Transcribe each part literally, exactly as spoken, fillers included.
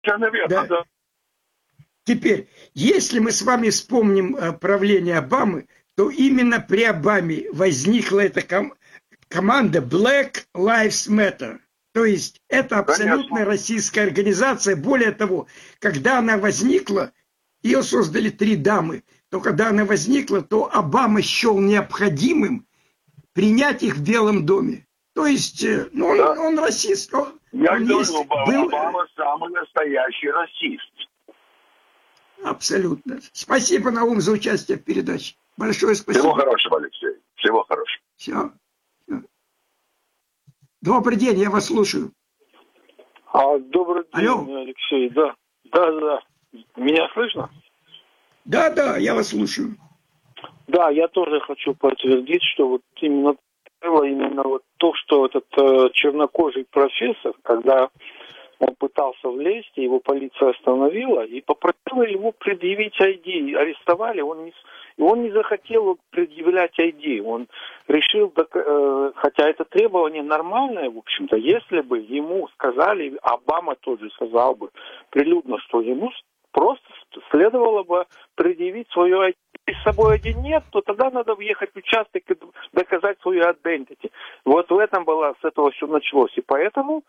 Наверное, да. да. Теперь, если мы с вами вспомним правление Обамы, то именно при Обаме возникла эта ком- команда Black Lives Matter. То есть это абсолютно Конечно. российская организация. Более того, когда она возникла, ее создали три дамы, то когда она возникла, то Обама счел необходимым принять их в Белом доме. То есть, ну, он, Да. он расист, он, Я он говорю, есть, был... Обама самый настоящий расист. Абсолютно. Спасибо, Наум, за участие в передаче. Большое спасибо. Всего хорошего, Алексей. Всего хорошего. Все. Все. Добрый день, я вас слушаю. А, добрый день, Алло. Алексей. Да, да, да. Меня слышно? Да, да, я вас слушаю. Да, я тоже хочу подтвердить, что вот именно было именно вот то, что этот э, чернокожий профессор, когда он пытался влезть, его полиция остановила и попросила его предъявить ай ди. Арестовали, он не, и он не захотел предъявлять ай ди. Он решил, э, хотя это требование нормальное, в общем-то, если бы ему сказали, Обама тоже сказал бы прилюдно, что ему просто следовало бы предъявить свое ай ди. Если с собой ай ди нет, то тогда надо въехать в участок и доказать свою identity. Вот в этом было, с этого все началось. И поэтому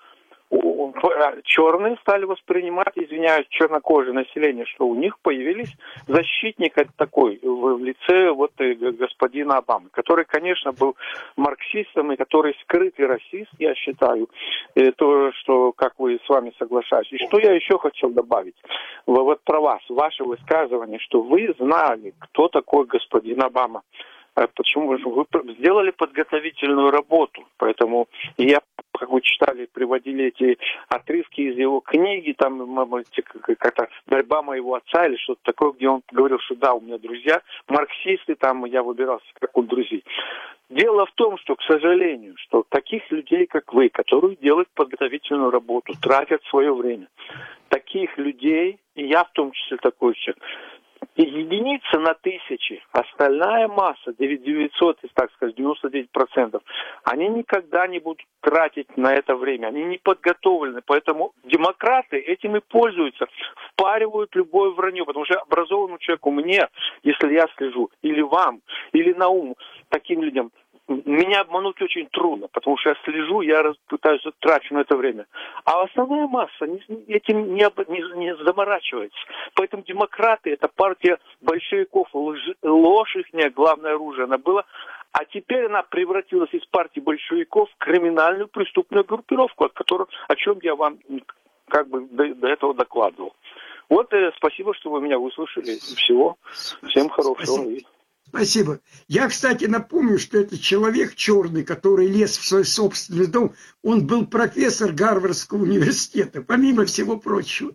черные стали воспринимать, извиняюсь, чернокожее население, что у них появились защитник такой в лице вот господина Обамы, который, конечно, был марксистом и который скрытый расист, я считаю, и то, что, как вы с вами соглашаюсь. И что я еще хотел добавить, вот про вас, ваше высказывание, что вы знали, кто такой господин Обама. Почему же вы сделали подготовительную работу, поэтому я, как вы читали, приводили эти отрывки из его книги, там как-то борьба моего отца или что-то такое, где он говорил, что да, у меня друзья марксисты, там я выбирался как у друзей. Дело в том, что, к сожалению, что таких людей, как вы, которые делают подготовительную работу, тратят свое время, таких людей, и я в том числе такой человек, единица на тысячи, остальная масса, девятьсот, так сказать, девяносто девять процентов, они никогда не будут тратить на это время, они не подготовлены, поэтому демократы этим и пользуются, впаривают любое вранье, потому что образованному человеку, мне, если я слежу, или вам, или Науму, таким людям, меня обмануть очень трудно, потому что я слежу, я пытаюсь трачу на это время. А основная масса этим не, не, не заморачивается. Поэтому демократы, это партия большевиков, лж, ложь их, главное оружие, она была. А теперь она превратилась из партии большевиков в криминальную преступную группировку, от которой, о чем я вам как бы до, до этого докладывал. Вот, э, спасибо, что вы меня выслушали. Всего. Всем хорошего. Спасибо. Спасибо. Я, кстати, напомню, что этот человек черный, который лез в свой собственный дом, он был профессор Гарвардского университета, помимо всего прочего.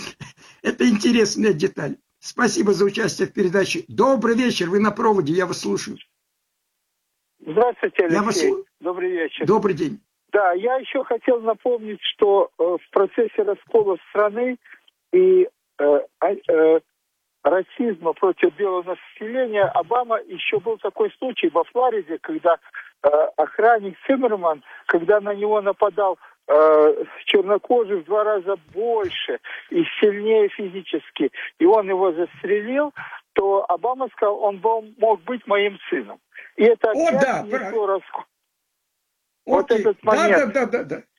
Это интересная деталь. Спасибо за участие в передаче. Добрый вечер, вы на проводе, я вас слушаю. Здравствуйте, Алексей. Я вас... Добрый вечер. Добрый день. Да, я еще хотел напомнить, что э, в процессе раскола страны и э, э, расизма против белого населения Обама еще был такой случай во Флориде, когда э, охранник Циммерман, когда на него нападал э, чернокожий в два раза больше и сильнее физически, и он его застрелил, то Обама сказал, он был, мог быть моим сыном. И это О, опять да, несло раскол. Вот этот момент. Да, да, да, да.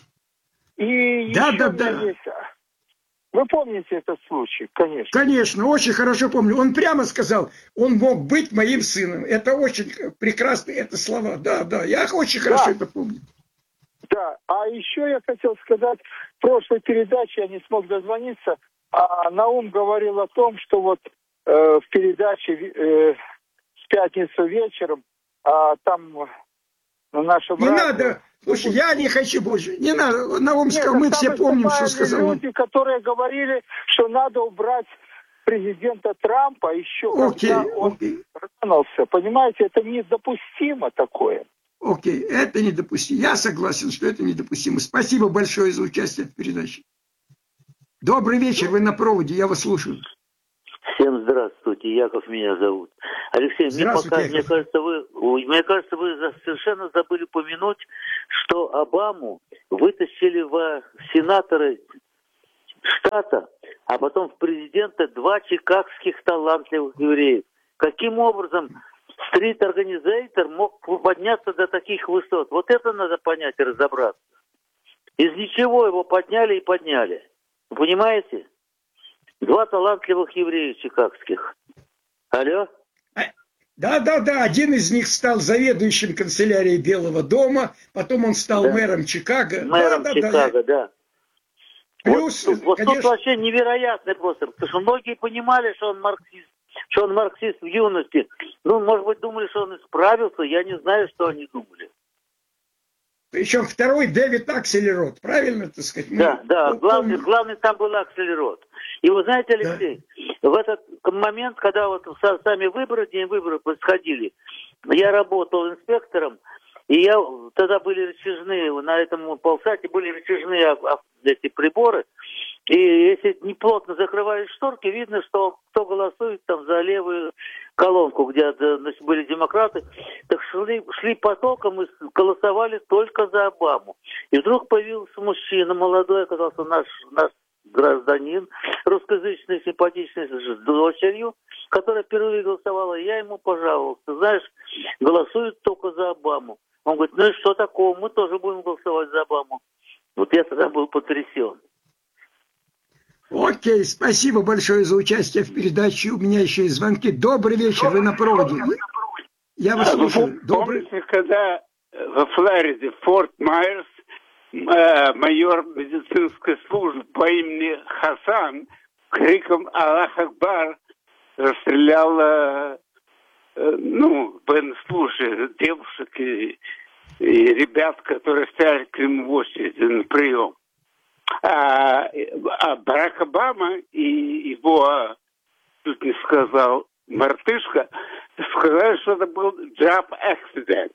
И да, еще да, у меня да. есть... Вы помните этот случай, конечно. Конечно, очень хорошо помню. Он прямо сказал, он мог быть моим сыном. Это очень прекрасные это слова. Да, да, я очень хорошо да. это помню. Да, а еще я хотел сказать, в прошлой передаче я не смог дозвониться, а Наум говорил о том, что вот э, в передаче э, в пятницу вечером, а там на нашем Не радио... надо... Слушай, я не хочу больше. Не надо. Наум сказал, мы все помним, что сказал. Люди, которые говорили, что надо убрать президента Трампа еще, окей, когда он окей. ранулся. Понимаете, это недопустимо такое. Окей, это недопустимо. Я согласен, что это недопустимо. Спасибо большое за участие в передаче. Добрый вечер, вы на проводе, я вас слушаю. Всем здравствуйте, Яков меня зовут. Алексей, мне, пока, мне кажется, вы, мне кажется, вы совершенно забыли упомянуть, что Обаму вытащили в сенаторы штата, а потом в президенты два чикагских талантливых евреев. Каким образом стрит-организатор мог подняться до таких высот? Вот это надо понять и разобраться. Из ничего его подняли и подняли. Вы понимаете? Два талантливых еврея чикагских. Алло? Да-да-да, один из них стал заведующим канцелярией Белого дома, потом он стал да. мэром Чикаго. Мэром да, Чикаго, да. да. Плюс, вот, вот конечно... тут вообще невероятный просто, потому что многие понимали, что он марксист, что он марксист в юности. Ну, может быть, думали, что он исправился, я не знаю, что они думали. Причем второй Дэвид Акселерот, правильно, так сказать? Мы да, да, главный, помним. главный там был Акселерот. И вы знаете, Алексей, да. в этот момент, когда вот сами выборы, день выборов происходили, я работал инспектором, и я, тогда были рычажные, на этом полсате были рычажные эти приборы, и если не плотно закрывали шторки, видно, что кто голосует там за левую колонку, где значит, были демократы, так шли, шли потоком и голосовали только за Обаму. И вдруг появился мужчина молодой, оказался наш, наш гражданин, русскоязычный, симпатичный, с дочерью, которая впервые голосовала, я ему пожаловался, знаешь, голосуют только за Обаму. Он говорит, ну и что такого, мы тоже будем голосовать за Обаму. Вот я тогда был потрясен. Окей, спасибо большое за участие в передаче. У меня еще есть звонки. Добрый вечер, вы на проводе. Я вас слушаю. Добрый... Помните, когда во Флориде, Форт Майерс, майор медицинской службы по имени Хасан криком «Аллах Акбар» расстрелял, ну, военнослужащих, девушек и, и ребят, которые стояли к нему в очереди на прием. А, а Барак Обама и его, тут не сказал, мартышка, сказали, что это был job accident.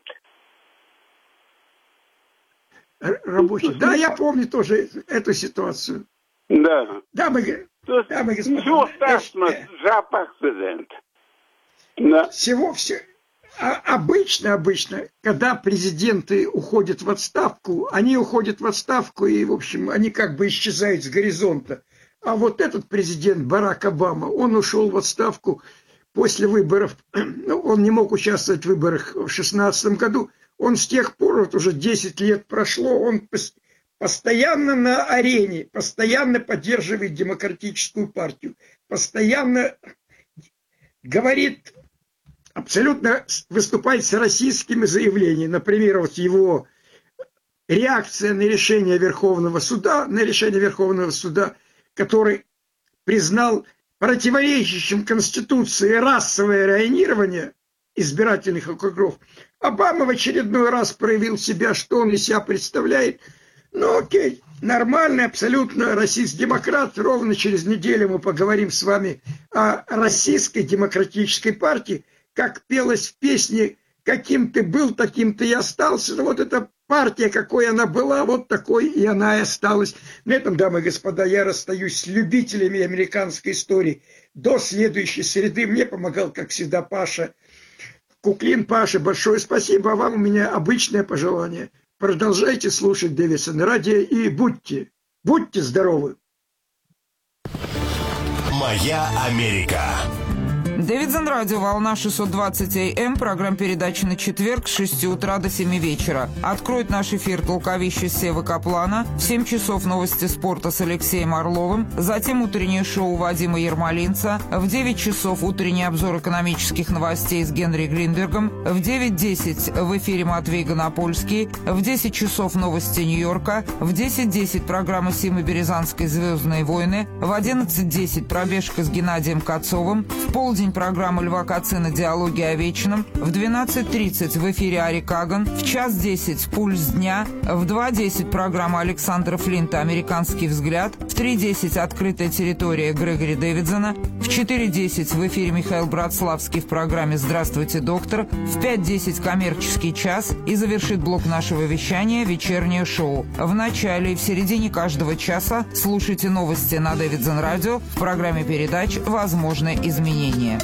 Рабочий. Да, я помню тоже эту ситуацию. Да. Дамы, дамы и господа. Ничего страшного, job accident. Да. Всего все. А обычно, обычно, когда президенты уходят в отставку, они уходят в отставку и, в общем, они как бы исчезают с горизонта. А вот этот президент Барак Обама, он ушел в отставку после выборов. Ну, он не мог участвовать в выборах в шестнадцатом году. Он с тех пор, вот уже десять лет прошло, он постоянно на арене, постоянно поддерживает демократическую партию, постоянно говорит... абсолютно выступает с российскими заявлениями. Например, вот его реакция на решение Верховного суда, на решение Верховного суда, который признал противоречащим Конституции расовое районирование избирательных округов. Обама в очередной раз проявил себя, что он из себя представляет. Ну окей, нормальный абсолютно расист-демократ. Ровно через неделю мы поговорим с вами о российской демократической партии. Как пелось в песне «Каким ты был, таким ты и остался». Вот эта партия, какой она была, вот такой и она и осталась. На этом, дамы и господа, я расстаюсь с любителями американской истории. До следующей среды мне помогал, как всегда, Паша. Куклин, Паша, большое спасибо. А вам у меня обычное пожелание. Продолжайте слушать Дэвидсон радио и будьте, будьте здоровы. Моя Америка. Дэвидсон радио, волна шестьсот двадцать эй эм, программа передачи на четверг с шести утра до семи вечера. Откроет наш эфир толковище Севы Каплана, в семь часов новости спорта с Алексеем Орловым, затем утреннее шоу Вадима Ермолинца, в девять часов утренний обзор экономических новостей с Генри Гринбергом, в девять десять в эфире Матвей Гонопольский, в десять часов новости Нью-Йорка, в десять десять программа Симы Березанской «Звездные войны», в одиннадцать десять пробежка с Геннадием Кацовым, в полдень программа Льва Кацина «Диалоги о вечном», в двенадцать тридцать в эфире Ари Каган, в час десять «Пульс дня», в два десять программа Александра Флинта «Американский взгляд», в три десять «Открытая территория» Грегори Дэвидсона, в четыре десять в эфире Михаил Братславский в программе «Здравствуйте, доктор», в пять десять «Коммерческий час» и завершит блок нашего вещания «Вечернее шоу». В начале и в середине каждого часа слушайте новости на Дэвидсон радио в программе передач «Возможны изменения».